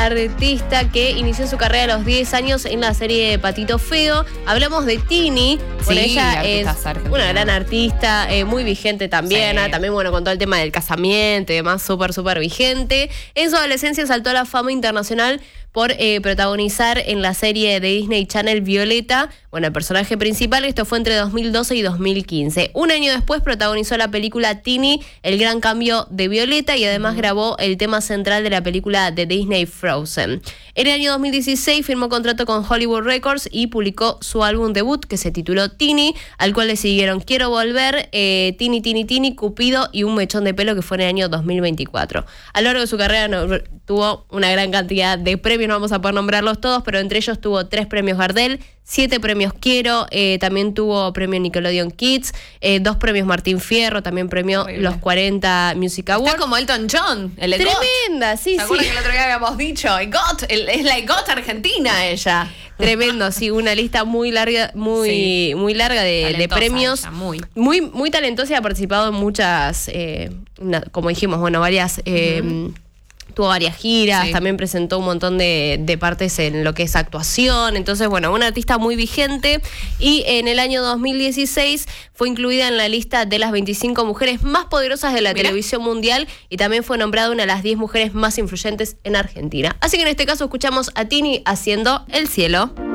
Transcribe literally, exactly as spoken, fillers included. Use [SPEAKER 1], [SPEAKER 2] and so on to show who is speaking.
[SPEAKER 1] Artista que inició su carrera a los diez años en la serie Patito Feo. Hablamos de Tini. Bueno,
[SPEAKER 2] Sí,
[SPEAKER 1] ella es
[SPEAKER 2] artista
[SPEAKER 1] una gran artista, eh, muy vigente también.
[SPEAKER 2] Sí.
[SPEAKER 1] ¿eh? También, bueno, con todo el tema del casamiento y demás, súper, súper vigente. En su adolescencia saltó a la fama internacional por eh, protagonizar en la serie de Disney Channel Violeta, bueno, el personaje principal. Esto fue entre dos mil doce y dos mil quince. Un año después protagonizó la película Tini, El Gran Cambio de Violeta, y además uh-huh. grabó el tema central de la película de Disney Frozen. En el año dos mil dieciséis firmó contrato con Hollywood Records y publicó su álbum debut, que se tituló Tini, al cual le siguieron Quiero Volver, eh, Tini, Tini, Tini, Cupido y Un Mechón de Pelo, que fue en el año dos mil veinticuatro. A lo largo de su carrera no, tuvo una gran cantidad de premios, no vamos a poder nombrarlos todos, pero entre ellos tuvo tres premios Gardel, siete premios Quiero, eh, también tuvo premio Nickelodeon Kids, eh, dos premios Martín Fierro, también premio
[SPEAKER 2] Horrible.
[SPEAKER 1] Los cuarenta Music Awards.
[SPEAKER 2] Está como Elton John, el EGOT.
[SPEAKER 1] Tremenda, sí,
[SPEAKER 2] ¿Se acuerdan
[SPEAKER 1] sí.
[SPEAKER 2] que el otro día habíamos dicho? EGOT, el, es la EGOT argentina ella.
[SPEAKER 1] Tremendo, sí, una lista muy larga, muy, sí. muy larga de, de premios.
[SPEAKER 2] Ella, muy.
[SPEAKER 1] muy, muy talentosa y ha participado en muchas, eh, una, como dijimos, bueno, varias. Eh, uh-huh. Tuvo varias giras, sí. También presentó un montón de, de partes en lo que es actuación. Entonces, bueno, una artista muy vigente. Y en el año dos mil dieciséis fue incluida en la lista de las veinticinco mujeres más poderosas de la Mira. televisión mundial, y también fue nombrada una de las diez mujeres más influyentes en Argentina. Así que en este caso escuchamos a Tini haciendo El Cielo.